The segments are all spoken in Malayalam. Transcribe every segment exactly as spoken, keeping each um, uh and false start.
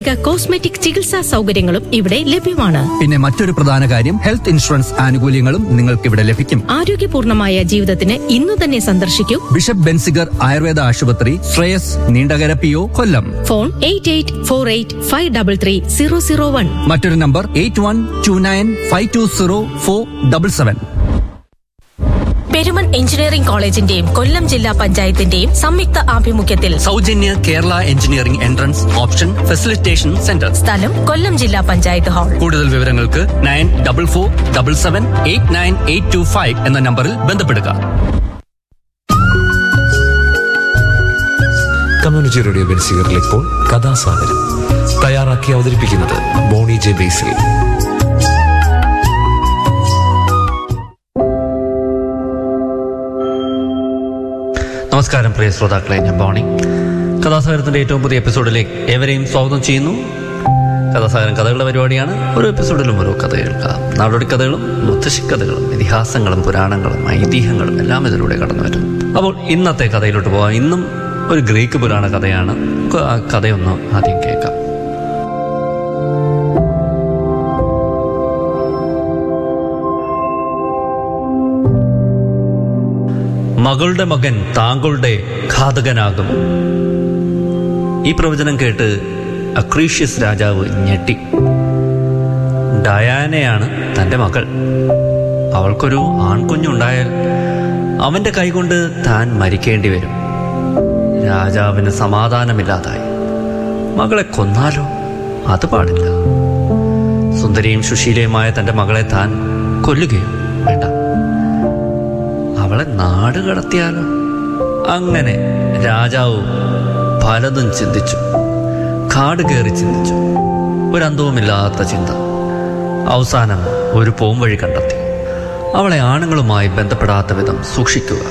കോസ്മെറ്റിക് ചികിത്സാ സൗകര്യങ്ങളും ഇവിടെ ലഭ്യമാണ്. പിന്നെ മറ്റൊരു പ്രധാന കാര്യം, ഹെൽത്ത് ഇൻഷുറൻസ് ആനുകൂല്യങ്ങളും നിങ്ങൾക്ക് ഇവിടെ ലഭിക്കും. ആരോഗ്യപൂർണമായ ജീവിതത്തിന് ഇന്നു തന്നെ സന്ദർശിക്കൂ ബിഷപ്പ് ബെൻസിഗർ ആയുർവേദ ആശുപത്രി, ശ്രേയസ്, നീണ്ടകര പി ഒ, കൊല്ലം. Phone eight eight four eight five double three zero zero one. മറ്റൊരു number eight one two nine five to zero four double seven. Perumon engineering കോളേജിന്റെയും കൊല്ലം ജില്ലാ പഞ്ചായത്തിന്റെയും സംയുക്ത ആഭിമുഖ്യത്തിൽ സൗജന്യ Kerala engineering entrance option facilitation centre. സ്ഥലം കൊല്ലം ജില്ലാ പഞ്ചായത്ത് ഹാൾ. കൂടുതൽ വിവരങ്ങൾക്ക് nine double four double seven eight nine eight to five എന്ന നമ്പറിൽ ബന്ധപ്പെടുക. കമ്മ്യൂണിറ്റി റേഡിയോ ബെൻസിഗറിൽ ഇപ്പോൾ കഥാസാഗരം തയ്യാറാക്കി അവതരിപ്പിക്കുന്നത് ബോണി ജെ ബേസിൽ. നമസ്കാരം പ്രിയ ശ്രോതാക്കളെ, ഞാൻ ബോണി. കഥാസാഗരത്തിന്റെ ഏറ്റവും പുതിയ എപ്പിസോഡിലേക്ക് ഏവരെയും സ്വാഗതം ചെയ്യുന്നു. കഥാസാഗരം കഥകളുടെ പരിപാടിയാണ്. ഓരോ എപ്പിസോഡിലും ഓരോ കഥ കേൾക്കാം. നാടോടി കഥകളും മുത്തശ്ശിക്കഥകളും ഇതിഹാസങ്ങളും പുരാണങ്ങളും ഐതിഹ്യങ്ങളും എല്ലാം ഇതിലൂടെ കടന്നു വരുന്നു. അപ്പോൾ ഇന്നത്തെ കഥയിലോട്ട് പോകാം. ഇന്നും ഒരു ഗ്രീക്ക് പുരാണ കഥയാണ്. ആ കഥയൊന്ന് ആദ്യം കേൾക്കാം. മകളുടെ മകൻ താങ്കളുടെ ഘാതകനാകും. ഈ പ്രവചനം കേട്ട് അക്രീഷ്യസ് രാജാവ് ഞെട്ടി. ഡയാനയാണ് തൻ്റെ മകൾ. അവൾക്കൊരു ആൺകുഞ്ഞുണ്ടായാൽ അവൻ്റെ കൈകൊണ്ട് താൻ മരിക്കേണ്ടി വരും. രാജാവിന് സമാധാനമില്ലാതായി. മകളെ കൊന്നാലോ? അത് പാടില്ല. സുന്ദരിയും സുശീലയുമായ തൻ്റെ മകളെ താൻ കൊല്ലുകയോ വേണ്ട. അവളെ നാട് കടത്തിയാലോ? അങ്ങനെ രാജാവ് പലതും ചിന്തിച്ചു. കാട് കയറി ചിന്തിച്ചു. ഒരന്തവുമില്ലാത്ത ചിന്ത. അവസാനം ഒരു പോംവഴി കണ്ടെത്തി. അവളെ ആണുങ്ങളുമായി ബന്ധപ്പെടാത്ത വിധം സൂക്ഷിക്കുക.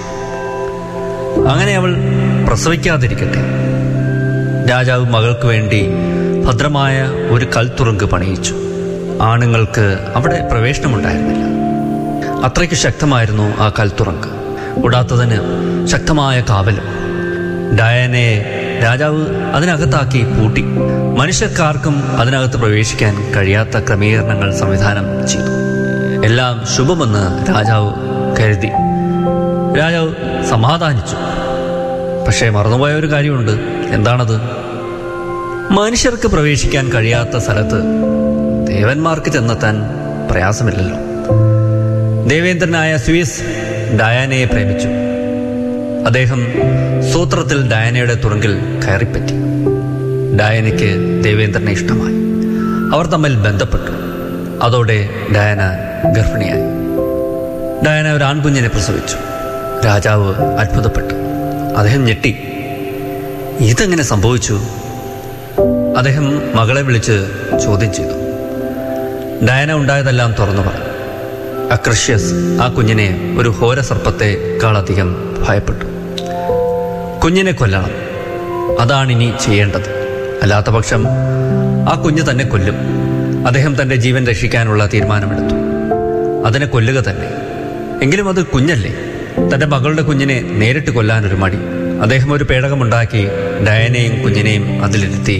അങ്ങനെ അവൾ പ്രസവിക്കാതിരിക്കട്ടെ. രാജാവ് മകൾക്ക് വേണ്ടി ഭദ്രമായ ഒരു കൽത്തുറുങ്ക് പണിയിച്ചു. ആണുങ്ങൾക്ക് അവിടെ പ്രവേശനമുണ്ടായിരുന്നില്ല. അത്രയ്ക്ക് ശക്തമായിരുന്നു ആ കൽത്തുറങ്ക്. കൂടാത്തതിന് ശക്തമായ കാവലും. ഡയാനയെ രാജാവ് അതിനകത്താക്കി പൂട്ടി. മനുഷ്യർക്കാർക്കും അതിനകത്ത് പ്രവേശിക്കാൻ കഴിയാത്ത ക്രമീകരണങ്ങൾ സംവിധാനം ചെയ്തു. എല്ലാം ശുഭമെന്ന് രാജാവ് കരുതി. രാജാവ് സമാധാനിച്ചു. പക്ഷേ മറന്നുപോയ ഒരു കാര്യമുണ്ട്. എന്താണത്? മനുഷ്യർക്ക് പ്രവേശിക്കാൻ കഴിയാത്ത സ്ഥലത്ത് ദേവന്മാർക്ക് ചെന്നെത്താൻ പ്രയാസമില്ലല്ലോ. ദേവേന്ദ്രനായ സ്യൂസ് ഡയാനയെ പ്രേമിച്ചു. അദ്ദേഹം സൂത്രത്തിൽ ഡയാനയുടെ തുറങ്കിൽ കയറിപ്പറ്റി. ഡയാനയ്ക്ക് ദേവേന്ദ്രനെ ഇഷ്ടമായി. അവർ തമ്മിൽ ബന്ധപ്പെട്ടു. അതോടെ ഡയാന ഗർഭിണിയായി. ഡയാന ഒരു ആൺകുഞ്ഞിനെ പ്രസവിച്ചു. രാജാവ് അത്ഭുതപ്പെട്ടു. അദ്ദേഹം ഞെട്ടി. ഇതെങ്ങനെ സംഭവിച്ചു? അദ്ദേഹം മകളെ വിളിച്ച് ചോദ്യം ചെയ്തു. ഡയാന ഉണ്ടായതെല്ലാം തുറന്നു പറഞ്ഞു. അക്രീഷ്യസ് ആ കുഞ്ഞിനെ ഒരു ഘോരസർപ്പത്തെക്കാളധികം ഭയപ്പെട്ടു. കുഞ്ഞിനെ കൊല്ലണം, അതാണിനി ചെയ്യേണ്ടത്. അല്ലാത്ത പക്ഷം ആ കുഞ്ഞ് തന്നെ കൊല്ലും. അദ്ദേഹം തൻ്റെ ജീവൻ രക്ഷിക്കാനുള്ള തീരുമാനമെടുത്തു. അതിനെ കൊല്ലുക തന്നെ. എങ്കിലും അത് കുഞ്ഞല്ലേ. തൻ്റെ മകളുടെ കുഞ്ഞിനെ നേരിട്ട് കൊല്ലാനൊരു മടി. അദ്ദേഹം ഒരു പേടകമുണ്ടാക്കി ഡയാനയും കുഞ്ഞിനെയും അതിലിരുത്തി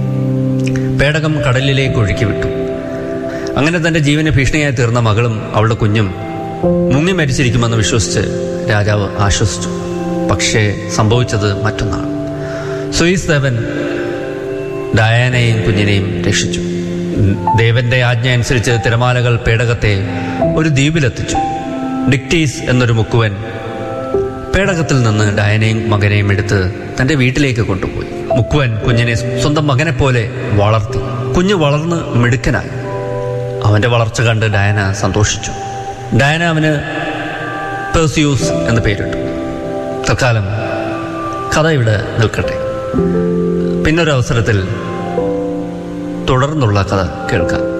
പേടകം കടലിലേക്ക് ഒഴുക്കി വിട്ടു. അങ്ങനെ തൻ്റെ ജീവന് ഭീഷണിയായി തീർന്ന മകളും അവളുടെ കുഞ്ഞും മുങ്ങി മരിച്ചിരിക്കുമെന്ന് വിശ്വസിച്ച് രാജാവ് ആശ്വസിച്ചു. പക്ഷേ സംഭവിച്ചത് മറ്റൊന്നാണ്. സ്യൂസ് ദേവൻ ഡയാനയെയും കുഞ്ഞിനെയും രക്ഷിച്ചു. ദേവന്റെ ആജ്ഞ അനുസരിച്ച് തിരമാലകൾ പേടകത്തെ ഒരു ദ്വീപിലെത്തിച്ചു. ഡിക്റ്റീസ് എന്നൊരു മുക്കുവൻ പേടകത്തിൽ നിന്ന് ഡയാനയും മകനെയും എടുത്ത് തൻ്റെ വീട്ടിലേക്ക് കൊണ്ടുപോയി. മുക്കുവൻ കുഞ്ഞിനെ സ്വന്തം മകനെ പോലെ വളർത്തി. കുഞ്ഞ് വളർന്ന് മിടുക്കനായി. അവൻ്റെ വളർച്ച കണ്ട് ഡയാന സന്തോഷിച്ചു. ഡയാന അവന് പെർസ്യൂസ് എന്ന് പേരിട്ടു. തൽക്കാലം കഥ ഇവിടെ നിൽക്കട്ടെ. പിന്നൊരവസരത്തിൽ തുടർന്നുള്ള കഥ കേൾക്കാം.